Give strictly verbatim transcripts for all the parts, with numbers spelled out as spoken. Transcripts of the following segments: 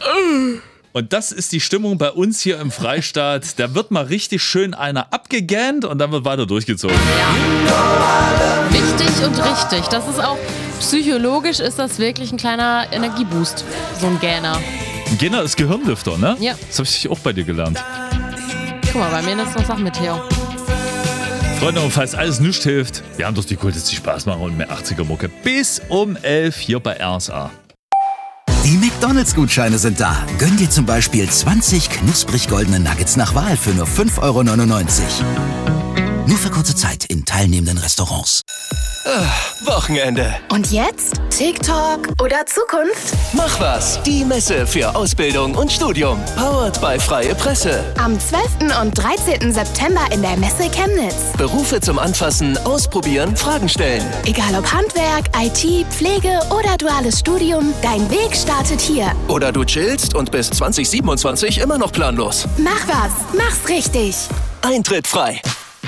Und das ist die Stimmung bei uns hier im Freistaat. Da wird mal richtig schön einer abgegähnt und dann wird weiter durchgezogen. Ja. Wichtig und richtig. Das ist auch, psychologisch ist das wirklich ein kleiner Energieboost. So ein Gähner. Ein Gähner ist Gehirnlüfter, ne? Ja. Das habe ich auch bei dir gelernt. Guck mal, bei mir ist noch Sachen mit Theo. Freunde, und falls alles nichts hilft, wir haben doch die Kultis, die Spaß machen und mehr achtziger-Mucke. Bis um elf hier bei R S A. Die McDonalds-Gutscheine sind da. Gönn dir zum Beispiel zwanzig knusprig goldene Nuggets nach Wahl für nur fünf Euro neunundneunzig. Nur für kurze Zeit in teilnehmenden Restaurants. Ah, Wochenende. Und jetzt? TikTok oder Zukunft? Mach was. Die Messe für Ausbildung und Studium. Powered by Freie Presse. Am zwölften und dreizehnten September in der Messe Chemnitz. Berufe zum Anfassen, Ausprobieren, Fragen stellen. Egal ob Handwerk, I T, Pflege oder duales Studium, dein Weg startet hier. Oder du chillst und bis zwanzig siebenundzwanzig immer noch planlos. Mach was. Mach's richtig. Eintritt frei.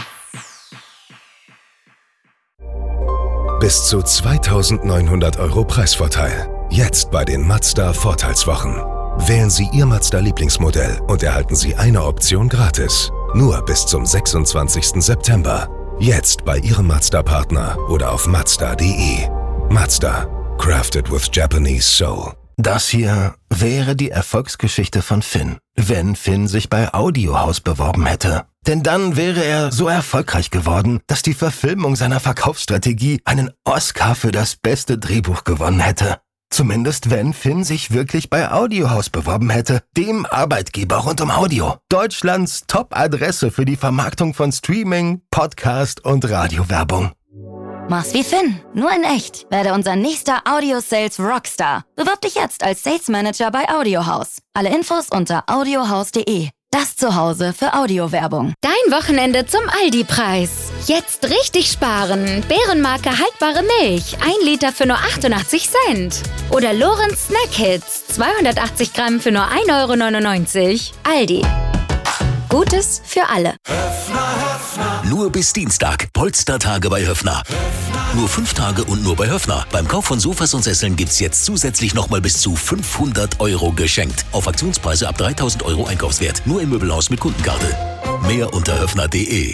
Bis zu zweitausendneunhundert Euro Preisvorteil. Jetzt bei den Mazda-Vorteilswochen. Wählen Sie Ihr Mazda-Lieblingsmodell und erhalten Sie eine Option gratis. Nur bis zum sechsundzwanzigsten September. Jetzt bei Ihrem Mazda-Partner oder auf mazda punkt de. Mazda. Crafted with Japanese soul. Das hier wäre die Erfolgsgeschichte von Finn, wenn Finn sich bei Audiohaus beworben hätte. Denn dann wäre er so erfolgreich geworden, dass die Verfilmung seiner Verkaufsstrategie einen Oscar für das beste Drehbuch gewonnen hätte. Zumindest wenn Finn sich wirklich bei Audiohaus beworben hätte, dem Arbeitgeber rund um Audio. Deutschlands Top-Adresse für die Vermarktung von Streaming, Podcast und Radiowerbung. Mach's wie Finn, nur in echt. Werde unser nächster Audio-Sales Rockstar. Bewirb dich jetzt als Sales Manager bei Audiohaus. Alle Infos unter audiohaus punkt de. Das Zuhause für Audiowerbung. Dein Wochenende zum Aldi-Preis. Jetzt richtig sparen. Bärenmarke haltbare Milch. ein Liter für nur achtundachtzig Cent. Oder Lorenz Snack Hits. zweihundertachtzig Gramm für nur ein Euro neunundneunzig. Aldi. Gutes für alle. Nur bis Dienstag. Polstertage bei Höffner. Nur fünf Tage und nur bei Höffner. Beim Kauf von Sofas und Sesseln gibt's jetzt zusätzlich nochmal bis zu fünfhundert Euro geschenkt. Auf Aktionspreise ab dreitausend Euro Einkaufswert. Nur im Möbelhaus mit Kundenkarte. Mehr unter höffner punkt de.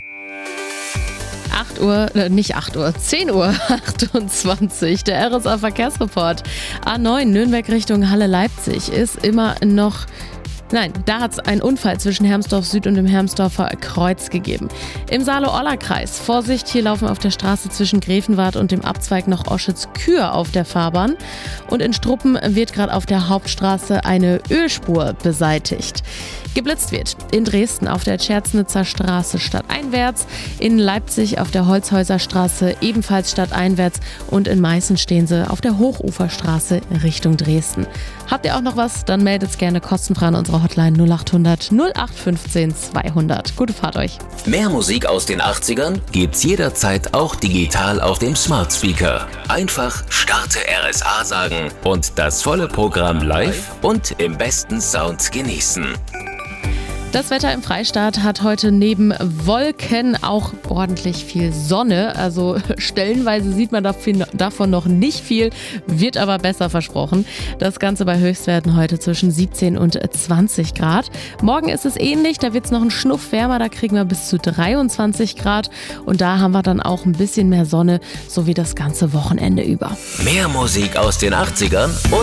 acht Uhr, äh, nicht acht Uhr, zehn Uhr achtundzwanzig. Der R S A-Verkehrsreport. A neun Nürnberg Richtung Halle-Leipzig ist immer noch... Nein, da hat es einen Unfall zwischen Hermsdorf Süd und dem Hermsdorfer Kreuz gegeben. Im Saale-Orla-Kreis. Vorsicht, hier laufen auf der Straße zwischen Grevenwart und dem Abzweig nach Oschütz-Kür auf der Fahrbahn. Und in Struppen wird gerade auf der Hauptstraße eine Ölspur beseitigt. Geblitzt wird in Dresden auf der Tscherznitzer Straße stadteinwärts, in Leipzig auf der Holzhäuser Straße ebenfalls stadteinwärts und in Meißen stehen sie auf der Hochuferstraße Richtung Dresden. Habt ihr auch noch was? Dann meldet es gerne kostenfrei an unsere Hotline null acht hundert null acht fünfzehn zweihundert. Gute Fahrt euch. Mehr Musik aus den achtzigern gibt's jederzeit auch digital auf dem Smart Speaker. Einfach Starte R S A sagen und das volle Programm live und im besten Sound genießen. Das Wetter im Freistaat hat heute neben Wolken auch ordentlich viel Sonne. Also stellenweise sieht man davon noch nicht viel, wird aber besser versprochen. Das Ganze bei Höchstwerten heute zwischen siebzehn und zwanzig Grad. Morgen ist es ähnlich, da wird es noch einen Schnuff wärmer, da kriegen wir bis zu dreiundzwanzig Grad. Und da haben wir dann auch ein bisschen mehr Sonne, so wie das ganze Wochenende über. Mehr Musik aus den achtzigern und